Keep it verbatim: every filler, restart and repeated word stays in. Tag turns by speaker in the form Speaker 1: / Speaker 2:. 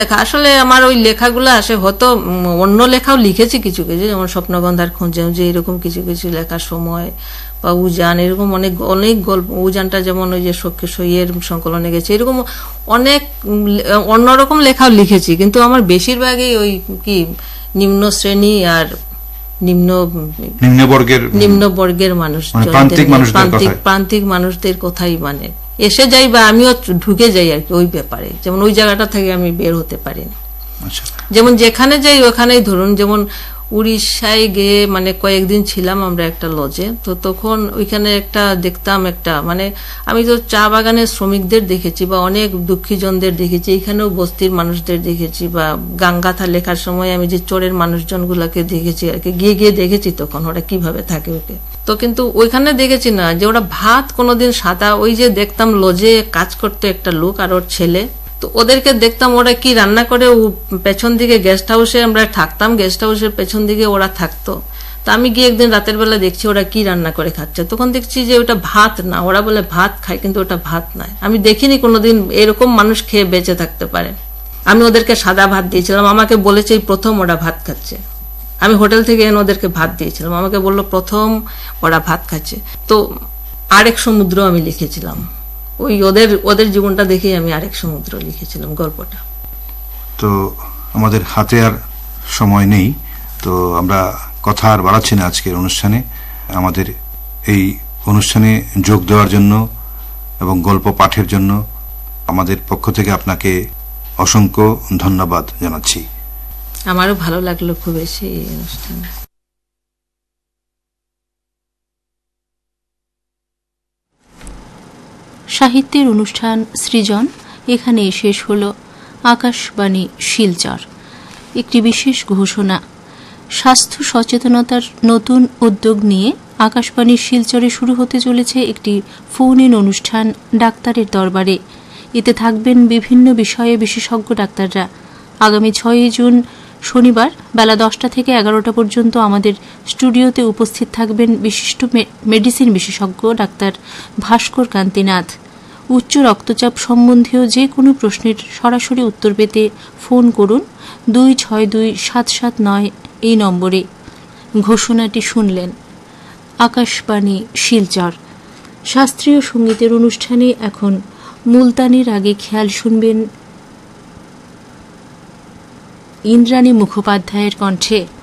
Speaker 1: আসলে আমার ওই লেখাগুলো আসে হয়তো অন্য লেখাও লিখেছি কিছু কিছু, যেমন স্বপ্নগন্ধার খোঁজে যে এরকম কিছু কিছু লেখার সময়, বা উজান, এরকম অনেক অনেক গল্প। উজানটা যেমন ওই যে সইয়ের সংকলনে গেছে, এরকম অনেক অন্যরকম লেখাও লিখেছি, কিন্তু আমার বেশিরভাগই ওই কি নিম্ন শ্রেণী আর নিম্ন
Speaker 2: নিম্নবর্গের
Speaker 1: নিম্নবর্গের মানুষ, প্রান্তিক প্রান্তিক মানুষদের কথাই মানে এসে যাই, বা আমিও ঢুকে যাই আর কি ওই ব্যাপারে। যেমন ওই জায়গাটা থেকে আমি বের হতে পারি না। যেমন যেখানে যাই ওখানেই ধরুন, যেমন উড়িষ্যায় গিয়ে মানে কয়েকদিন ছিলাম আমরা একটা লজে, তো তখন ওইখানে একটা দেখতাম একটা মানে আমি তো চা বাগানের শ্রমিকদের দেখেছি বা অনেক দুঃখীজনদের দেখেছি, এখানেও বস্তির মানুষদের দেখেছি, বা গাঙ্গাথা লেখার সময় আমি যে চোরের মানুষজন গুলাকে দেখেছি আর কি, গিয়ে গিয়ে দেখেছি তখন ওরা কিভাবে থাকে ওকে। তো কিন্তু ওইখানে দেখেছি না যে ওরা ভাত কোনোদিন সাদা, ওই যে দেখতাম লজে কাজ করতো একটা লোক আর ওর ছেলে, তো ওদেরকে দেখতাম ওরা কি রান্না করে, পেছন দিকে গেস্ট হাউসে আমরা থাকতাম, গেস্ট হাউসের পেছন দিকে ওরা থাকতো। তো আমি গিয়ে একদিন রাতের বেলা দেখছি ওরা কি রান্না করে খাচ্ছে, তখন দেখছি যে ওটা ভাত না, ওরা বলে ভাত খায় কিন্তু ওটা ভাত নয়। আমি দেখিনি কোনোদিন এরকম মানুষ খেয়ে বেঁচে থাকতে পারে। আমি ওদেরকে সাদা ভাত দিয়েছিলাম, আমাকে বলেছে এই প্রথম ওরা ভাত খাচ্ছে। আমি হোটেল থেকে এনে ওদেরকে ভাত দিয়েছিলাম, আমাকে বললো প্রথম ওরা ভাত খাচ্ছে। তো আরেক সমুদ্র আমি লিখেছিলাম, ওই ওদের ওদের জীবনটা দেখেই আমি আরেক সমুদ্র লিখেছিলাম গল্পটা।
Speaker 2: তো আমাদের হাতে আর সময় নেই, তো আমরা কথা আর বাড়াচ্ছি না আজকের অনুষ্ঠানে। আমাদের এই অনুষ্ঠানে যোগ দেওয়ার জন্য এবং গল্প পাঠের জন্য আমাদের পক্ষ থেকে আপনাকে অসংখ্য ধন্যবাদ জানাচ্ছি।
Speaker 1: আমারও ভালো লাগলো খুব বেশি এই অনুষ্ঠানে।
Speaker 3: সাহিত্যের অনুষ্ঠান সৃজন এখানেই শেষ হল। আকাশবাণী শিলচর। একটি বিশেষ ঘোষণা, স্বাস্থ্য সচেতনতার নতুন উদ্যোগ নিয়ে আকাশবাণী শিলচরে শুরু হতে চলেছে একটি ফোন ইন অনুষ্ঠান ডাক্তারের দরবারে। এতে থাকবেন বিভিন্ন বিষয়ে বিশেষজ্ঞ ডাক্তাররা। আগামী ছয়ই জুন শনিবার বেলা দশটা থেকে এগারোটা পর্যন্ত আমাদের স্টুডিওতে উপস্থিত থাকবেন বিশিষ্ট মেডিসিন বিশেষজ্ঞ ডাক্তার ভাস্কর কান্তিনাথ। উচ্চ রক্তচাপ সম্বন্ধীয় যে কোনো প্রশ্নের সরাসরি উত্তর পেতে ফোন করুন দুই ছয় দুই সাত সাত নয় এই নম্বরে। ঘোষণাটি শুনলেন। আকাশবাণী শিলচর। শাস্ত্রীয় সঙ্গীতের অনুষ্ঠানে এখন মুলতানির আগে খেয়াল শুনবেন ইন্দ্রাণী মুখোপাধ্যায়ের কণ্ঠে।